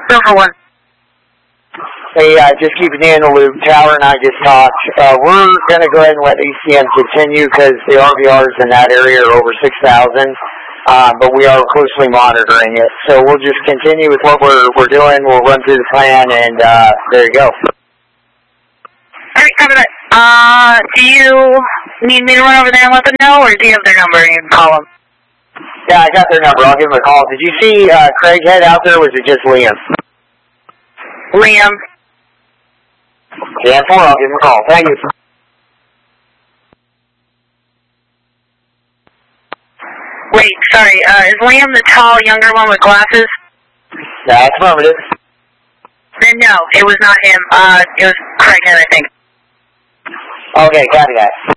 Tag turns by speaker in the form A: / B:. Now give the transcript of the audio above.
A: Silver one.
B: Hey, just keeping you in the loop. Tower and I just talked. We're going to go ahead and let ACM continue because the RVRs in that area are over 6,000, but we are closely monitoring it. So we'll just continue with what we're doing. We'll run through the plan, and there you go.
A: All right, copy that. Do you need me to run over there and let them know, or do you have their number and you can call them?
B: Yeah, I got their number. I'll give them a call. Did you see Craig head out there, or was it just Liam?
A: Liam.
B: Yeah, 4, I'll give him a call. Thank you.
A: Wait, sorry, is Liam the tall, younger one with glasses?
B: That's affirmative.
A: Then no, it was not him. It was Craighead, I think.
B: Okay, copy that.